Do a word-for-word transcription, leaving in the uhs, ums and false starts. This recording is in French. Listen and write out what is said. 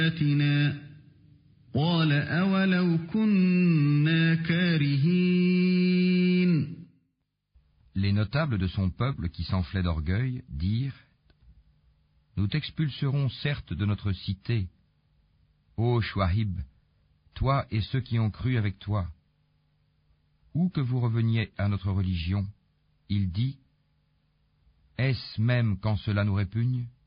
آياتنا قال أولو كنا كارهين. Les notables de son peuple qui s'enflaient d'orgueil dirent: Nous t'expulserons certes de notre cité, ô Chouaïb, toi et ceux qui ont cru avec toi. Ou que vous reveniez à notre religion, il dit: Est-ce même quand cela nous répugne?